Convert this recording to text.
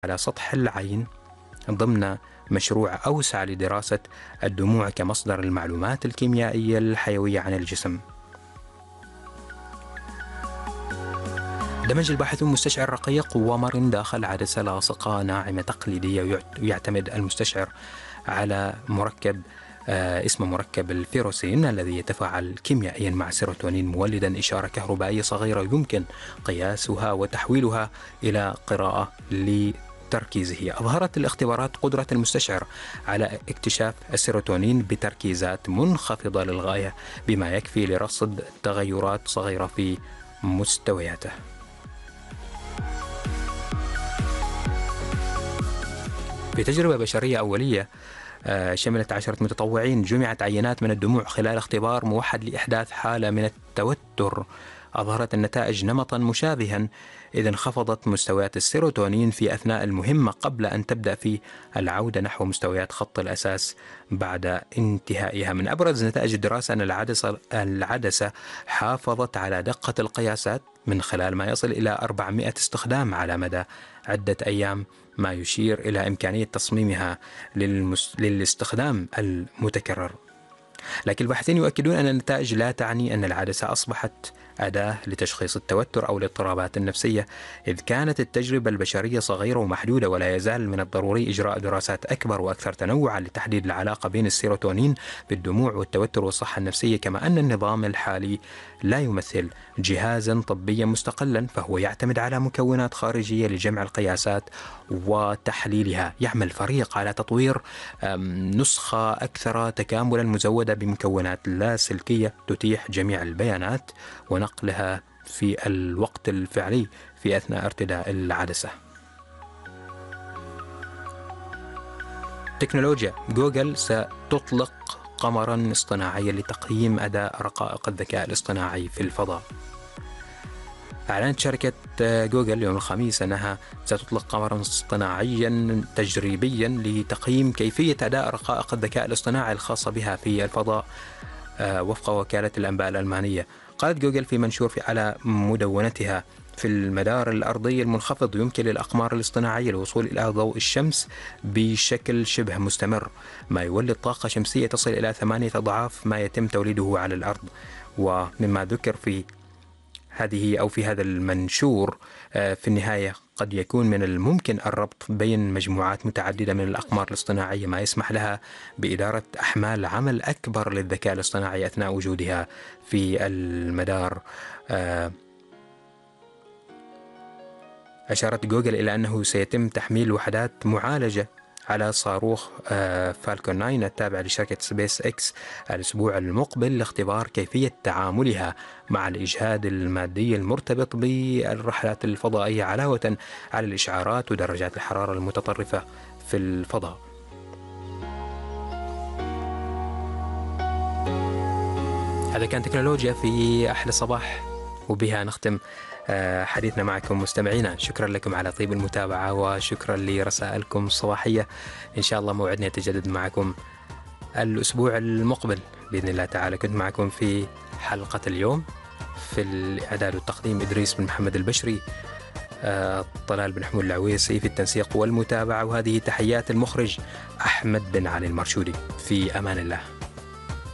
على سطح العين ضمن مشروع أوسع لدراسة الدموع كمصدر المعلومات الكيميائية الحيوية عن الجسم. دمج الباحثون مستشعر رقيق ومرن داخل عدسة لاصقة ناعمة تقليدية، ويعتمد المستشعر على مركب اسمه مركب الفيروسين الذي يتفاعل كيميائيا مع السيروتونين، مولدا إشارة كهربائية صغيرة يمكن قياسها وتحويلها إلى قراءة لتركيزه. أظهرت الاختبارات قدرة المستشعر على اكتشاف السيروتونين بتركيزات منخفضة للغاية، بما يكفي لرصد تغيرات صغيرة في مستوياته. في تجربة بشرية أولية شملت 10 متطوعين، جمعت عينات من الدموع خلال اختبار موحد لإحداث حالة من التوتر. أظهرت النتائج نمطا مشابها، إذ انخفضت مستويات السيروتونين في أثناء المهمة قبل أن تبدأ في العودة نحو مستويات خط الأساس بعد انتهائها. من أبرز نتائج الدراسة أن العدسة حافظت على دقة القياسات من خلال ما يصل إلى 400 استخدام على مدى عدة أيام، ما يشير إلى إمكانية تصميمها للاستخدام المتكرر. لكن الباحثين يؤكدون أن النتائج لا تعني أن العدسة أصبحت أداة لتشخيص التوتر أو الاضطرابات النفسية، إذ كانت التجربة البشرية صغيرة ومحدودة، ولا يزال من الضروري إجراء دراسات أكبر وأكثر تنوعا لتحديد العلاقة بين السيروتونين بالدموع والتوتر والصحة النفسية. كما أن النظام الحالي لا يمثل جهازا طبيا مستقلا، فهو يعتمد على مكونات خارجية لجمع القياسات وتحليلها. يعمل فريق على تطوير نسخة أكثر تكاملا مزودة بمكونات لاسلكية تتيح جميع البيانات ونقلها في الوقت الفعلي في أثناء ارتداء العدسة. تكنولوجيا جوجل ستطلق قمرا اصطناعيا لتقييم أداء رقائق الذكاء الاصطناعي في الفضاء. أعلنت شركة جوجل يوم الخميس أنها ستطلق قمرا اصطناعيا تجريبيا لتقييم كيفية أداء رقائق الذكاء الاصطناعي الخاصة بها في الفضاء، وفق وكالة الأنباء الألمانية. قالت جوجل في منشور على مدونتها: في المدار الأرضي المنخفض يمكن للأقمار الاصطناعية الوصول إلى ضوء الشمس بشكل شبه مستمر، ما يولد طاقة شمسية تصل إلى 8 أضعاف ما يتم توليده على الأرض. ومما ذكر في هذا المنشور، في النهاية قد يكون من الممكن الربط بين مجموعات متعددة من الأقمار الاصطناعية، ما يسمح لها بإدارة أحمال عمل أكبر للذكاء الاصطناعي أثناء وجودها في المدار. أشارت جوجل إلى أنه سيتم تحميل وحدات معالجة على صاروخ فالكون 9 التابع لشركة سبيس إكس الأسبوع المقبل لاختبار كيفية تعاملها مع الإجهاد المادي المرتبط بالرحلات الفضائية، علاوة على الإشعارات ودرجات الحرارة المتطرفة في الفضاء. هذا كان تكنولوجيا في أحلى صباح، وبها نختم حديثنا معكم مستمعينا. شكرا لكم على طيب المتابعة، وشكرا لرسائلكم الصباحية. إن شاء الله موعدنا يتجدد معكم الأسبوع المقبل بإذن الله تعالى. كنت معكم في حلقة اليوم، في الإعداد والتقديم إدريس بن محمد البشري، طلال بن حمود العويسي في التنسيق والمتابعة، وهذه تحيات المخرج أحمد بن علي المرشودي. في أمان الله.